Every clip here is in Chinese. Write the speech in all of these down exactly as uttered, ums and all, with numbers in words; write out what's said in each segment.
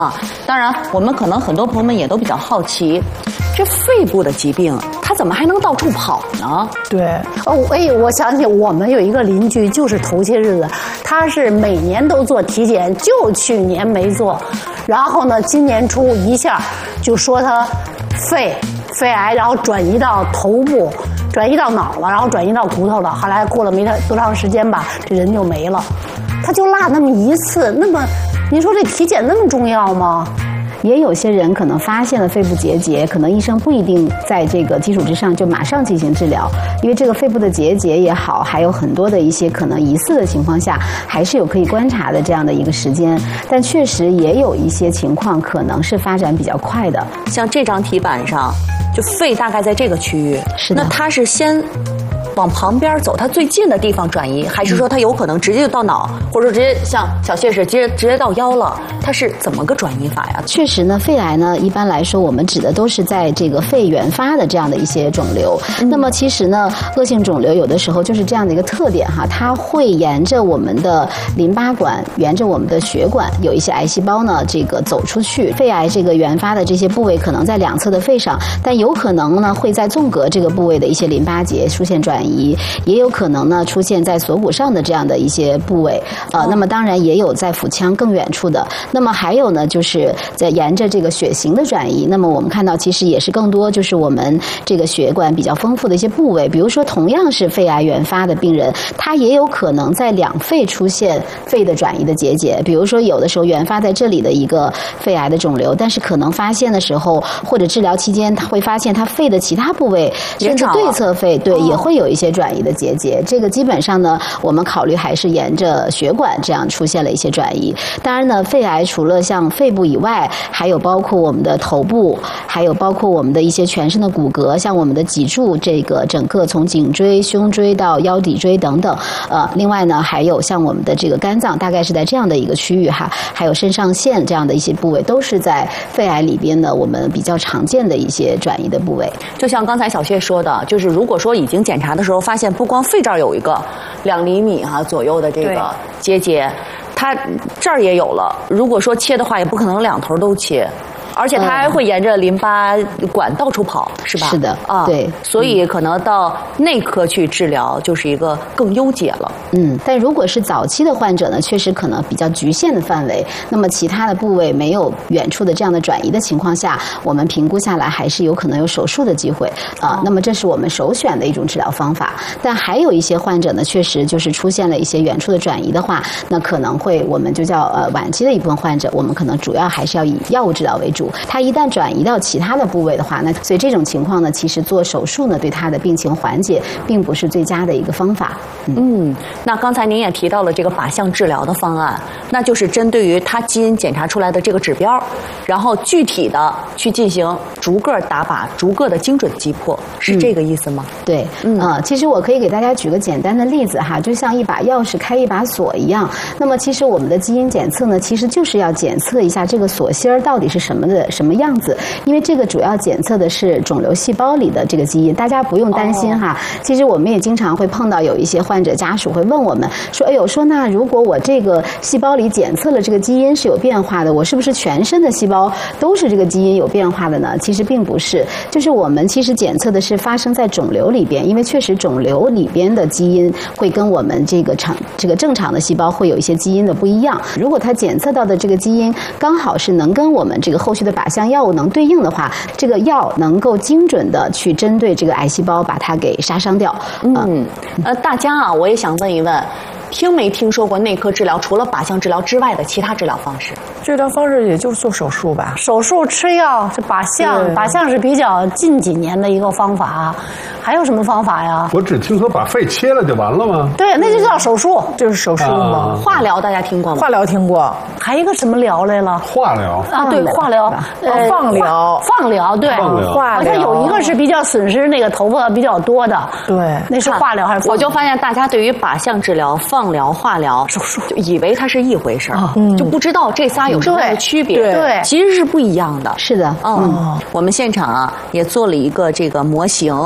啊，当然，我们可能很多朋友们也都比较好奇，这肺部的疾病它怎么还能到处跑呢？ 对， 哦，哎，我想起我们有一个邻居，就是头些日子，他是每年都做体检，就去年没做，然后呢，今年初一下就说他肺肺癌，然后转移到头部，转移到脑了，然后转移到骨头了，后来过了没多长时间吧，这人就没了，他就落那么一次，那么。您说这体检那么重要吗？ 也有些人可能发现了肺部结节，可能医生不一定在这个基础之上就马上进行治疗，因为这个肺部的结节也好，还有很多的一些可能疑似的情况下，还是有可以观察的这样的一个时间。但确实也有一些情况可能是发展比较快的， 像这张题板上，就肺大概在这个区域， 是的， 那它是先往旁边走，它最近的地方转移，还是说它有可能直接就到脑，或者说直接像小谢是直接直接到腰了？它是怎么个转移法呀？ 确实呢，肺癌呢，一般来说我们指的都是在这个肺原发的这样的一些肿瘤。嗯、那么其实呢，恶性肿瘤有的时候就是这样的一个特点哈，它会沿着我们的淋巴管，沿着我们的血管，有一些癌细胞呢，这个走出去。肺癌这个原发的这些部位可能在两侧的肺上，但有可能呢会在纵隔这个部位的一些淋巴结出现转移，也有可能呢出现在锁骨上的这样的一些部位。呃，那么当然也有在腹腔更远处的。那么还有呢，就是在沿着这个血型的转移。那么我们看到，其实也是更多就是我们这个血管比较丰富的一些部位，比如说同样是肺癌原发的病人，他也有可能在两肺出现肺的转移的结节。比如说有的时候原发在这里的一个肺癌的肿瘤，但是可能发现的时候或者治疗期间，他会发现他肺的其他部位，甚至对侧肺，对，也会有一些转移的结节。这个基本上呢，我们考虑还是沿着血管这样出现了一些转移。当然呢，肺癌除了像肺部以外，还有包括我们的头部，还有包括我们的一些全身的骨骼，像我们的脊柱，这个整个从颈椎、胸椎到腰骶椎等等。呃，另外呢，还有像我们的这个肝脏，大概是在这样的一个区域哈，还有肾上腺这样的一些部位，都是在肺癌里边的我们比较常见的一些转移的部位。 就像刚才小谢说的，就是如果说已经检查的时候发现，不光肺这儿有一个两厘米哈左右的这个结节，它这儿也有了。如果说切的话，也不可能两头都切。而且它还会沿着淋巴管到处跑，是吧？ 是的，啊，对， 所以可能到内科去治疗就是一个更优解了。 嗯，但如果是早期的患者呢，确实可能比较局限的范围，那么其他的部位没有远处的这样的转移的情况下，我们评估下来还是有可能有手术的机会啊。那么这是我们首选的一种治疗方法。但还有一些患者呢，确实就是出现了一些远处的转移的话，那可能会我们就叫呃晚期的一部分患者，我们可能主要还是要以药物治疗为主。它一旦转移到其他的部位的话，那所以这种情况呢，其实做手术呢，对它的病情缓解并不是最佳的一个方法。 嗯，嗯那刚才您也提到了这个靶向治疗的方案，那就是针对于它基因检查出来的这个指标，然后具体的去进行逐个打靶、逐个的精准击破，是这个意思吗？ 嗯、对，嗯、呃，其实我可以给大家举个简单的例子哈，就像一把钥匙开一把锁一样。那么其实我们的基因检测呢，其实就是要检测一下这个锁芯儿到底是什么的什么样子，因为这个主要检测的是肿瘤细胞里的这个基因，大家不用担心哈。哦、其实我们也经常会碰到有一些患者家属会问我们说，哎呦，说那如果我这个细胞里检测了这个基因是有变化的，我是不是全身的细胞都是这个基因有变化的呢？其实并不是，就是我们其实检测的是发生在肿瘤里边，因为确实肿瘤里边的基因会跟我们这个常这个正常的细胞会有一些基因的不一样。如果它检测到的这个基因刚好是能跟我们这个后续的靶向药物能对应的话，这个药能够精准的去针对这个癌细胞把它给杀伤掉。 嗯，呃，大家啊，我也想问一问，听没听说过内科治疗除了靶向治疗之外的其他治疗方式？ 治疗方式也就是做手术吧， 手术、吃药，这靶向，靶向是比较近几年的一个方法。还有什么方法呀？ 我只听说把肺切了就完了吗？ 对，那就叫手术， 就是手术吗？ 啊、化疗大家听过吗？ 化疗听过， 还有一个什么疗来了？ 化疗啊，对，化疗， 呃，放疗， 放疗，对， 放疗， 好像有一个是比较损失那个头发比较多的， 对， 那是化疗还是放疗？ 我就发现大家对于靶向治疗、放疗、化疗、手术，就以为它是一回事儿，嗯、就不知道这仨有什么样的区别， 对，对其实是不一样的。 是的， 嗯，我们现场啊也做了一个这个模型。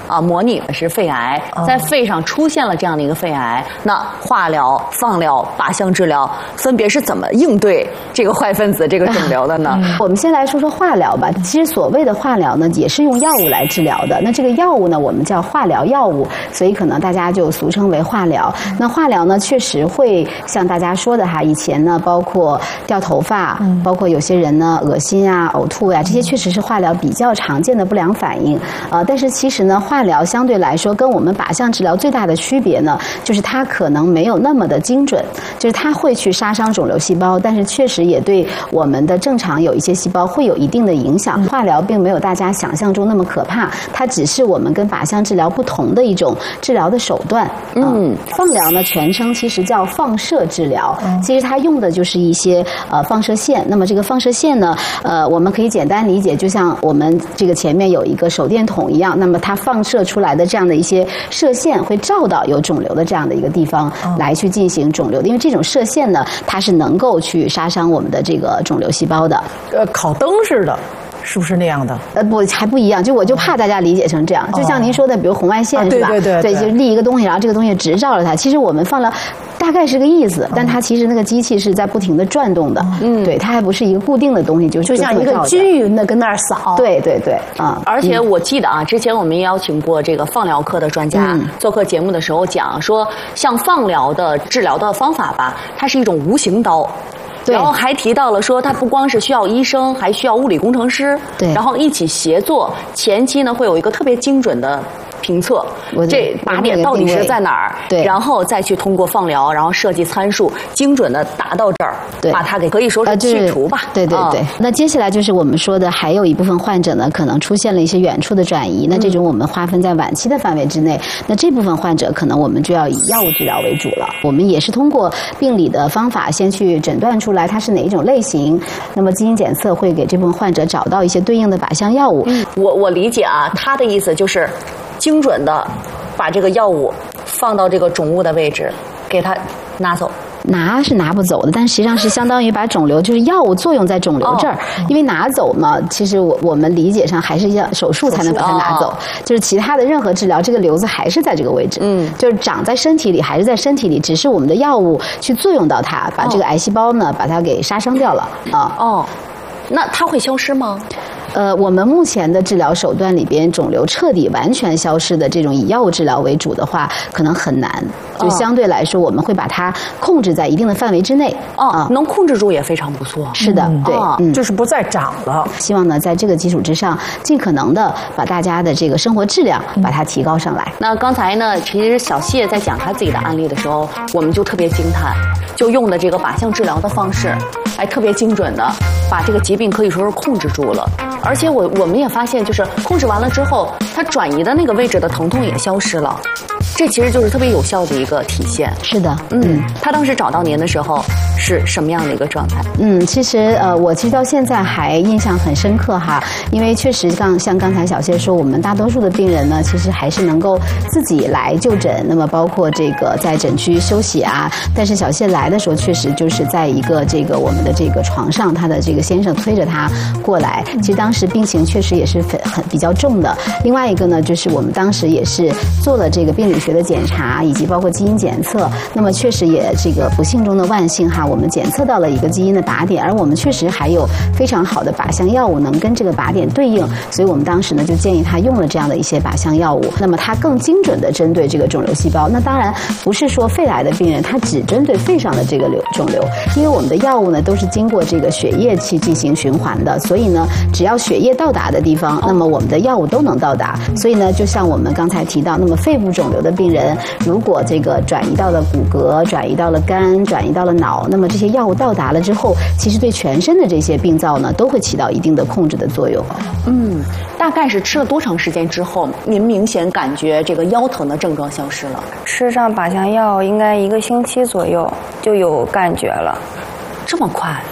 啊，模拟的是肺癌，在肺上出现了这样的一个肺癌，那化疗、放疗、靶向治疗分别是怎么应对这个坏分子这个肿瘤的呢？ 我们先来说说化疗吧。其实所谓的化疗呢，也是用药物来治疗的。那这个药物呢，我们叫化疗药物，所以可能大家就俗称为化疗。那化疗呢，确实会像大家说的哈，以前呢，包括掉头发，包括有些人呢恶心啊、呕吐呀、啊，这些确实是化疗比较常见的不良反应。呃，但是其实呢，化疗相对来说跟我们靶向治疗最大的区别呢，就是它可能没有那么的精准，就是它会去杀伤肿瘤细胞，但是确实也对我们的正常有一些细胞会有一定的影响。化疗并没有大家想象中那么可怕，它只是我们跟靶向治疗不同的一种治疗的手段。嗯，放疗呢全称其实叫放射治疗，其实它用的就是一些呃放射线。那么这个放射线呢，呃，我们可以简单理解，就像我们这个前面有一个手电筒一样，那么它放射出来的这样的一些射线会照到有肿瘤的这样的一个地方来去进行肿瘤的，因为这种射线呢，它是能够去杀伤我们的这个肿瘤细胞的。 呃，烤灯似的。是不是那样的？ 呃，不，还不一样。就我就怕大家理解成这样，就像您说的，比如红外线是吧？ 对对对， 对，就立一个东西，然后这个东西直照着它。其实我们放了。大概是个意思，但它其实那个机器是在不停的转动的，嗯，对，它还不是一个固定的东西，就就像一个均匀的跟那儿扫， 对对对，啊， 而且我记得啊，之前我们也邀请过这个放疗科的专家做客节目的时候讲说，像放疗的治疗的方法吧，它是一种无形刀。然后还提到了说，它不光是需要医生，还需要物理工程师， 对， 然后一起协作，前期呢会有一个特别精准的评测，这靶点到底是在哪儿？ 对， 然后再去通过放疗，然后设计参数，精准的达到这儿， 对， 把它给可以说是去除吧。 对对对。那接下来就是我们说的，还有一部分患者呢，可能出现了一些远处的转移，那这种我们划分在晚期的范围之内，那这部分患者可能我们就要以药物治疗为主了。我们也是通过病理的方法先去诊断出来它是哪一种类型，那么基因检测会给这部分患者找到一些对应的靶向药物。 嗯，我我理解啊，他的意思就是精准的把这个药物放到这个肿物的位置，给它拿走。 拿是拿不走的，但实际上是相当于把肿瘤，就是药物作用在肿瘤这儿，哦、因为拿走嘛，其实我我们理解上还是要手术才能把它拿走，哦、就是其他的任何治疗，这个瘤子还是在这个位置，嗯，就是长在身体里，还是在身体里，只是我们的药物去作用到它，把这个癌细胞呢，把它给杀伤掉了啊。 哦，那它会消失吗？ 呃，我们目前的治疗手段里边，肿瘤彻底完全消失的这种以药物治疗为主的话，可能很难。就相对来说，我们会把它控制在一定的范围之内。 哦，啊、能控制住也非常不错。 是的， 嗯、 对、 哦嗯，就是不再长了。 希望呢，在这个基础之上，尽可能的把大家的这个生活质量把它提高上来。 那刚才呢，其实小谢在讲他自己的案例的时候，我们就特别惊叹，就用的这个靶向治疗的方式，哎，特别精准的把这个疾病可以说是控制住了。而且我我们也发现，就是控制完了之后，它转移的那个位置的疼痛也消失了，这其实就是特别有效的一个体现。 是的， 嗯，他当时找到您的时候是什么样的一个状态？ 嗯，其实呃，我其实到现在还印象很深刻哈，因为确实刚像刚才小谢说，我们大多数的病人呢，其实还是能够自己来就诊，那么包括这个在诊区休息啊，但是小谢来的时候，确实就是在一个这个我们的这个床上，他的这个先生推着他过来，其实当时病情确实也是很很比较重的。另外一个呢，就是我们当时也是做了这个病理学的检查，以及包括基因检测。那么确实也这个不幸中的万幸哈，我们检测到了一个基因的靶点，而我们确实还有非常好的靶向药物能跟这个靶点对应，所以我们当时呢就建议他用了这样的一些靶向药物。那么它更精准的针对这个肿瘤细胞。那当然不是说肺癌的病人他只针对肺上的这个瘤肿瘤，因为我们的药物呢都是经过这个血液去进行循环的，所以呢只要血液到达的地方，那么我们的药物都能到达。所以呢，就像我们刚才提到，那么肺部肿瘤的病人，如果这个转移到了骨骼、转移到了肝、转移到了脑，那么这些药物到达了之后，其实对全身的这些病灶呢，都会起到一定的控制的作用。 嗯，大概是吃了多长时间之后，您明显感觉这个腰疼的症状消失了？ 吃上靶向药应该一个星期左右就有感觉了。 这么快？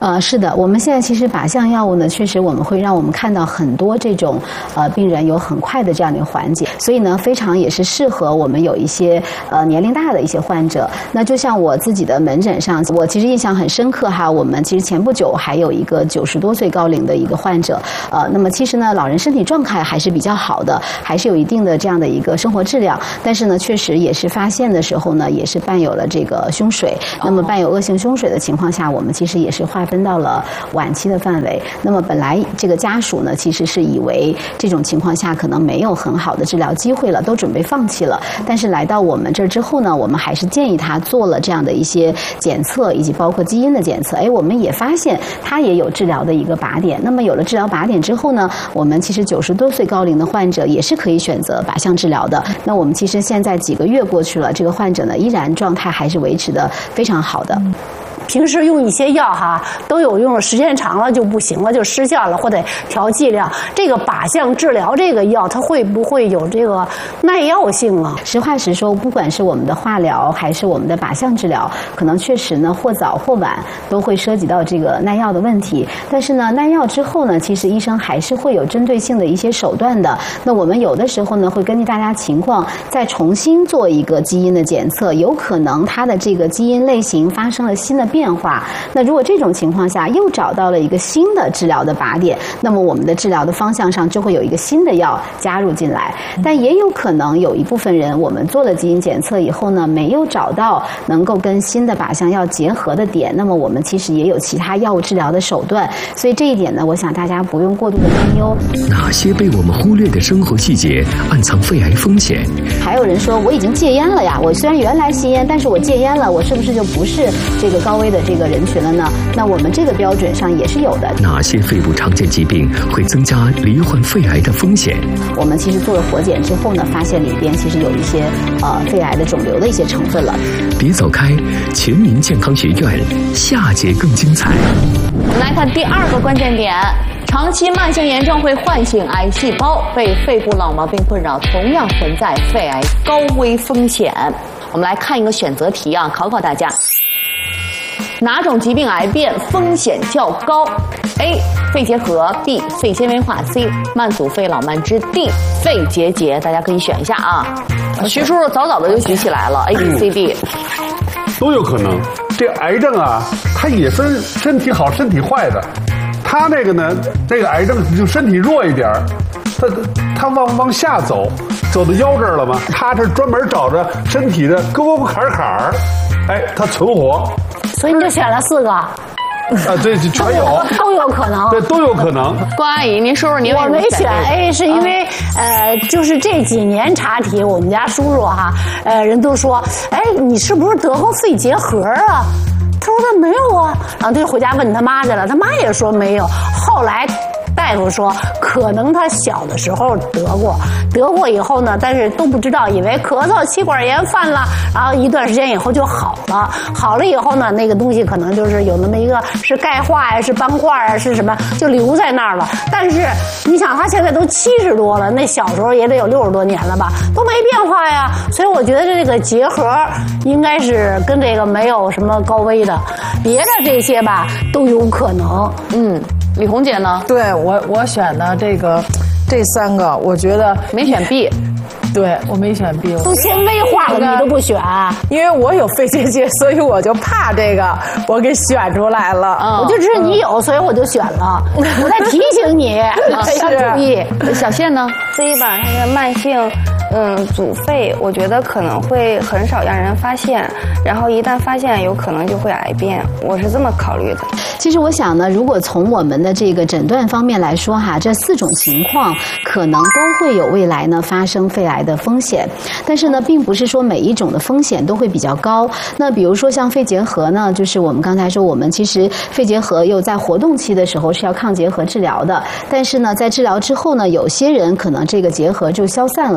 呃，是的，我们现在其实靶向药物呢，确实我们会让我们看到很多这种呃病人有很快的这样的一个缓解，所以呢，非常也是适合我们有一些呃年龄大的一些患者。那就像我自己的门诊上，我其实印象很深刻哈，我们其实前不久还有一个九十多岁高龄的一个患者，呃，那么其实呢，老人身体状态还是比较好的，还是有一定的这样的一个生活质量，但是呢，确实也是发现的时候呢，也是伴有了这个胸水。那么伴有恶性胸水的情况下，我们其实也是划分到了晚期的范围。那么本来这个家属呢，其实是以为这种情况下可能没有很好的治疗机会了，都准备放弃了。但是来到我们这儿之后呢，我们还是建议他做了这样的一些检测，以及包括基因的检测。哎，我们也发现他也有治疗的一个靶点。那么有了治疗靶点之后呢，我们其实九十多岁高龄的患者也是可以选择靶向治疗的。那我们其实现在几个月过去了，这个患者呢依然状态还是维持的非常好的。 平时用一些药哈都有用，时间长了就不行了，就失效了，或者调剂量。这个靶向治疗这个药，它会不会有这个耐药性啊？ 实话实说，不管是我们的化疗还是我们的靶向治疗，可能确实呢或早或晚都会涉及到这个耐药的问题。但是呢，耐药之后呢，其实医生还是会有针对性的一些手段的。那我们有的时候呢，会根据大家情况再重新做一个基因的检测，有可能它的这个基因类型发生了新的变化。那如果这种情况下又找到了一个新的治疗的靶点，那么我们的治疗的方向上就会有一个新的药加入进来。但也有可能有一部分人，我们做了基因检测以后呢，没有找到能够跟新的靶向药结合的点，那么我们其实也有其他药物治疗的手段。所以这一点呢，我想大家不用过度的担忧。 哪些被我们忽略的生活细节暗藏肺癌风险？ 还有人说我已经戒烟了呀，我虽然原来吸烟，但是我戒烟了，我是不是就不是这个高危的这个人群了呢？那我们这个标准上也是有的。 哪些肺部常见疾病会增加罹患肺癌的风险？ 我们其实做了活检之后呢，发现里边其实有一些呃肺癌的肿瘤的一些成分了。 别走开，全民健康学院下节更精彩。 我们来看第二个关键点。长期慢性炎症会唤醒癌细胞，被肺部老毛病困扰，同样存在肺癌高危风险。我们来看一个选择题啊，考考大家。哪种疾病癌变风险较高 ？A. 肺结核 B. 肺纤维化 C. 慢阻肺老慢支 D. 肺结节。大家可以选一下啊。徐叔叔早早的就举起来了 ，A B C D 都有可能。这癌症啊，它也分身体好、身体坏的。他那个呢，这个癌症就身体弱一点，他他往往下走，走到腰这儿了嘛，他是专门找着身体的沟沟坎坎儿，哎，他存活。 所以你就选了四个。 啊，对，全有， 都有可能， 对，都有可能。 关阿姨，您说说您为什么我没选 A， 是因为、嗯、呃，就是这几年查题，我们家叔叔哈，呃，人都说，哎，你是不是得过肺结核啊？他说他没有啊，然后他就回家问他妈去了，他妈也说没有。后来大夫说，可能他小的时候得过，得过以后呢，但是都不知道，以为咳嗽、气管炎犯了，然后一段时间以后就好了。好了以后呢，那个东西可能就是有那么一个是钙化呀，是斑块啊，是什么，就留在那儿了。但是你想，他现在都七十多了，那小时候也得有六十多年了吧，都没变化呀。所以我觉得这个结核应该是跟这个没有什么高危的，别的这些吧都有可能。 嗯。李红姐呢？ 对我，我选的这个，这三个，我觉得没选 B。 对，我没选 B， 都纤维化了，你都不选， 因为我有肺结节，所以我就怕这个，我给选出来了。 嗯、我就知道你有，所以我就选了。我在提醒你，要注意。 小谢呢 ？C 吧，它是慢性。嗯，阻肺，我觉得可能会很少让人发现，然后一旦发现，有可能就会癌变，我是这么考虑的。 其实我想呢，如果从我们的这个诊断方面来说哈，这四种情况可能都会有未来呢发生肺癌的风险，但是呢，并不是说每一种的风险都会比较高。那比如说像肺结核呢，就是我们刚才说，我们其实肺结核又在活动期的时候是要抗结核治疗的，但是呢，在治疗之后呢，有些人可能这个结核就消散了。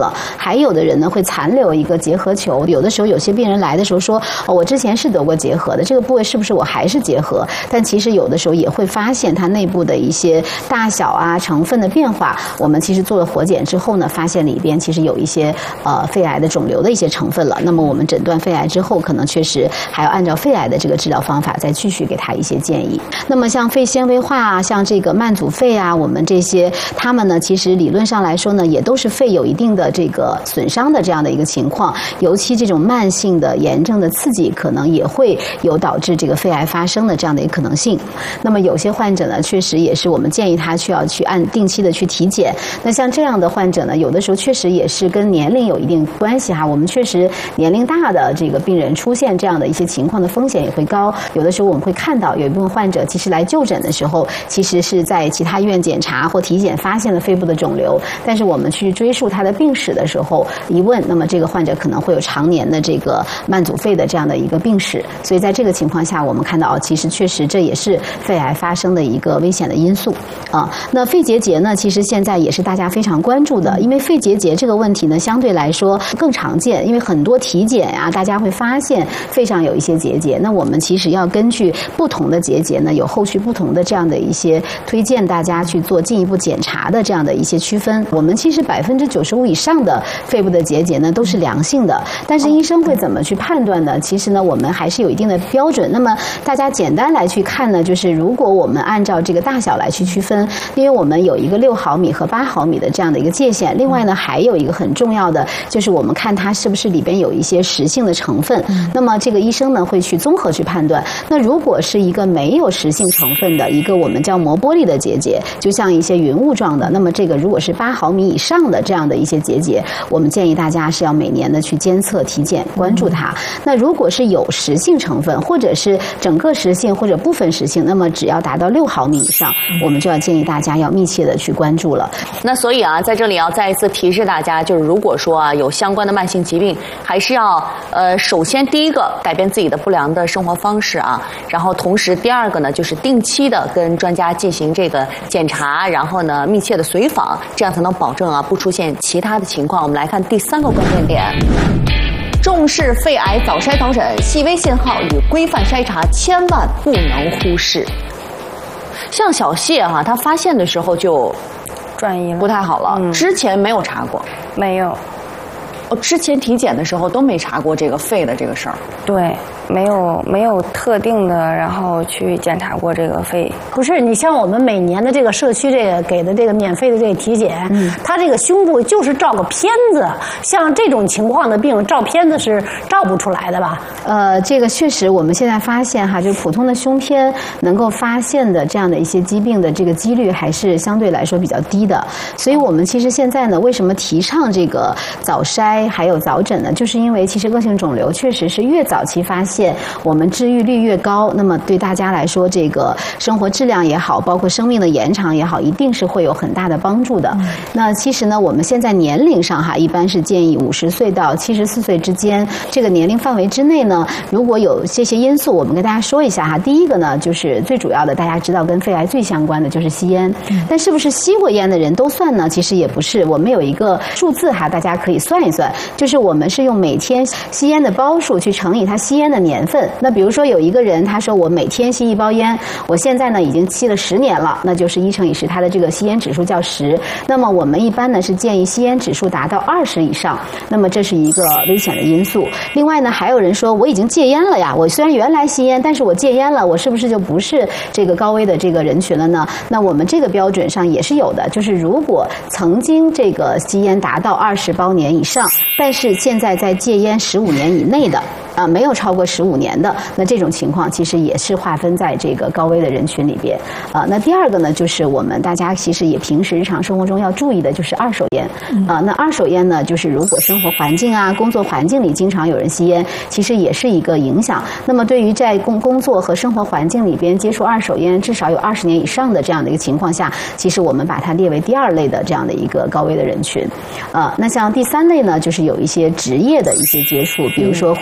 还有的人呢会残留一个结核球，有的时候有些病人来的时候说，哦，我之前是得过结核的，这个部位是不是我还是结核？但其实有的时候也会发现它内部的一些大小啊、成分的变化。我们其实做了活检之后呢，发现里边其实有一些呃肺癌的肿瘤的一些成分了。那么我们诊断肺癌之后，可能确实还要按照肺癌的这个治疗方法再继续给他一些建议。那么像肺纤维化啊，像这个慢阻肺啊，我们这些他们呢，其实理论上来说呢，也都是肺有一定的这个损伤的这样的一个情况。尤其这种慢性的炎症的刺激，可能也会有导致这个肺癌发生的这样的一个可能性。那么有些患者呢，确实也是我们建议他需要去按定期的去体检。那像这样的患者呢，有的时候确实也是跟年龄有一定关系哈。我们确实年龄大的这个病人出现这样的一些情况的风险也会高。有的时候我们会看到有一部分患者其实来就诊的时候，其实是在其他医院检查或体检发现了肺部的肿瘤，但是我们去追溯他的病史的时候一问，那么这个患者可能会有常年的这个慢阻肺的这样的一个病史。所以在这个情况下，我们看到其实确实这也是肺癌发生的一个危险的因素啊。那肺结节呢，其实现在也是大家非常关注的，因为肺结节这个问题呢，相对来说更常见，因为很多体检啊，大家会发现肺上有一些结节。那我们其实要根据不同的结节呢，有后续不同的这样的一些推荐大家去做进一步检查的这样的一些区分。我们其实百分之九十五以上的肺部的结节呢都是良性的，但是医生会怎么去判断呢？其实呢，我们还是有一定的标准。那么大家简单来去看呢，就是如果我们按照这个大小来去区分，因为我们有一个六毫米和八毫米的这样的一个界限。另外呢，还有一个很重要的就是我们看它是不是里边有一些实性的成分。那么这个医生呢会去综合去判断。那如果是一个没有实性成分的一个我们叫膜玻璃的结节，就像一些云雾状的，那么这个如果是八毫米以上的这样的一些结节，我们建议大家是要每年的去监测体检关注它。那如果是有实性成分，或者是整个实性或者部分实性，那么只要达到六毫米以上，我们就要建议大家要密切的去关注了。 那所以啊，在这里要再一次提示大家，就是如果说啊有相关的慢性疾病，还是要呃首先第一个改变自己的不良的生活方式啊，然后同时第二个呢就是定期的跟专家进行这个检查，然后呢密切的随访，这样才能保证啊不出现其他的情况。我们来看第三个关键点。重视肺癌早筛早诊，细微信号与规范筛查千万不能忽视。像小谢哈、啊，他发现的时候就转移了， 不太好了、 嗯， 之前没有查过， 没有。 哦，之前体检的时候都没查过这个肺的这个事儿。 对，没有没有特定的，然后去检查过这个肺。 不是，你像我们每年的这个社区这个给的这个免费的这个体检，嗯，他这个胸部就是照个片子，像这种情况的病照片子是照不出来的吧？ 呃，这个确实我们现在发现哈，就普通的胸片能够发现的这样的一些疾病的这个几率还是相对来说比较低的。所以我们其实现在呢，为什么提倡这个早筛还有早诊呢？就是因为其实恶性肿瘤确实是越早期发现，我们治愈率越高，那么对大家来说，这个生活质量也好，包括生命的延长也好，一定是会有很大的帮助的。嗯、那其实呢，我们现在年龄上哈，一般是建议五十岁到七十四岁之间这个年龄范围之内呢，如果有这些因素，我们跟大家说一下哈。第一个呢，就是最主要的，大家知道跟肺癌最相关的就是吸烟。嗯、但是不是吸过烟的人都算呢？其实也不是，我们有一个数字哈，大家可以算一算，就是我们是用每天吸烟的包数去乘以他吸烟的年份。那比如说有一个人他说我每天吸一包烟，我现在呢已经吸了十年了，那就是一乘以十，他的这个吸烟指数叫十。那么我们一般呢是建议吸烟指数达到二十以上，那么这是一个危险的因素。另外呢，还有人说我已经戒烟了呀，我虽然原来吸烟，但是我戒烟了，我是不是就不是这个高危的这个人群了呢？那我们这个标准上也是有的，就是如果曾经这个吸烟达到二十包年以上，但是现在在戒烟十五年以内的啊，没有超过十五年的，那这种情况其实也是划分在这个高危的人群里边啊。那第二个呢，就是我们大家其实也平时日常生活中要注意的，就是二手烟啊。那二手烟呢，就是如果生活环境啊、工作环境里经常有人吸烟，其实也是一个影响。那么对于在工工作和生活环境里边接触二手烟至少有二十年以上的这样的一个情况下，其实我们把它列为第二类的这样的一个高危的人群啊。那像第三类呢，就是有一些职业的一些接触，比如说会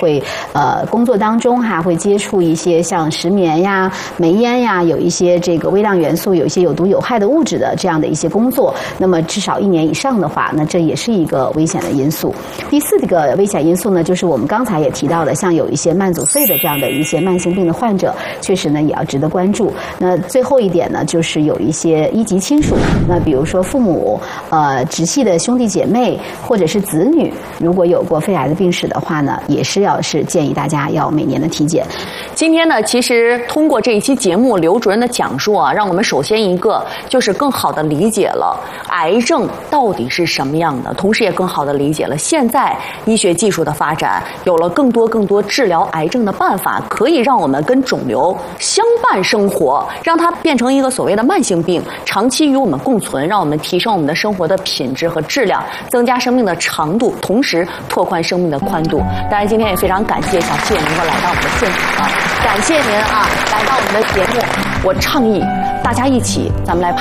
呃工作当中哈，会接触一些像石棉呀、煤烟呀，有一些这个微量元素、有一些有毒有害的物质的这样的一些工作，那么至少一年以上的话，那这也是一个危险的因素。第四个危险因素呢，就是我们刚才也提到的，像有一些慢阻肺的这样的一些慢性病的患者，确实呢也要值得关注。那最后一点呢，就是有一些一级亲属，那比如说父母、呃直系的兄弟姐妹或者是子女，如果有过肺癌的病史的话呢，也是要是建议大家要每年的体检。 今天呢，其实通过这一期节目，刘主任的讲述啊，让我们首先一个就是更好的理解了癌症到底是什么样的，同时也更好的理解了现在医学技术的发展，有了更多更多治疗癌症的办法，可以让我们跟肿瘤相伴生活，让它变成一个所谓的慢性病，长期与我们共存，让我们提升我们的生活的品质和质量，增加生命的长度，同时拓宽生命的宽度。当然，今天也非常感谢小谢能够来到我们的现场啊，感谢您啊，来到我们的节目。我倡议大家一起，咱们来拍。